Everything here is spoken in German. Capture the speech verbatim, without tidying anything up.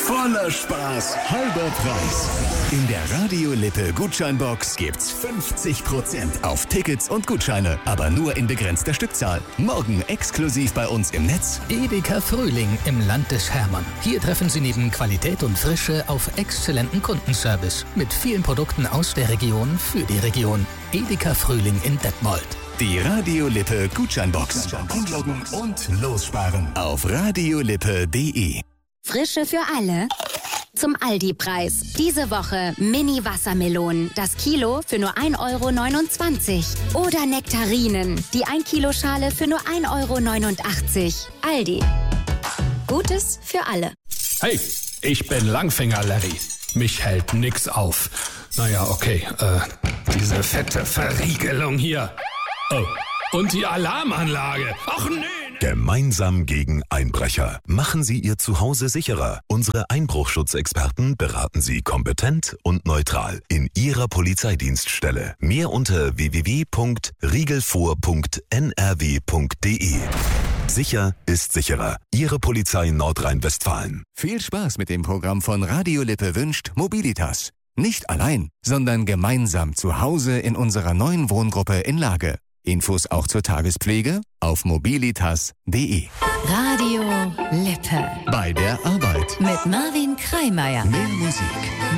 Voller Spaß, halber Preis. In der Radio Lippe Gutscheinbox gibt's fünfzig Prozent auf Tickets und Gutscheine, aber nur in begrenzter Stückzahl. Morgen exklusiv bei uns im Netz. Edeka Frühling im Land des Hermann. Hier treffen Sie neben Qualität und Frische auf exzellenten Kundenservice mit vielen Produkten aus der Region für die Region. Edeka Frühling in Detmold. Die Radio Lippe Gutscheinbox. Einloggen und lossparen auf radiolippe punkt de. Frische für alle? Zum Aldi-Preis. Diese Woche Mini-Wassermelonen. Das Kilo für nur ein Euro neunundzwanzig. Oder Nektarinen. Die ein Kilo Schale für nur ein Euro neunundachtzig. Aldi. Gutes für alle. Hey, ich bin Langfinger Larry. Mich hält nix auf. Naja, okay. Äh, diese fette Verriegelung hier. Oh, und die Alarmanlage. Ach nee. Gemeinsam gegen Einbrecher. Machen Sie Ihr Zuhause sicherer. Unsere Einbruchschutzexperten beraten Sie kompetent und neutral in Ihrer Polizeidienststelle. Mehr unter w w w punkt riegelvor punkt n r w punkt de. Sicher ist sicherer. Ihre Polizei Nordrhein-Westfalen. Viel Spaß mit dem Programm von Radio Lippe wünscht Mobilitas. Nicht allein, sondern gemeinsam zu Hause in unserer neuen Wohngruppe in Lage. Infos auch zur Tagespflege auf mobilitas punkt de. Radio Lippe. Bei der Arbeit. Mit Marvin Kreimeier. Mehr Musik.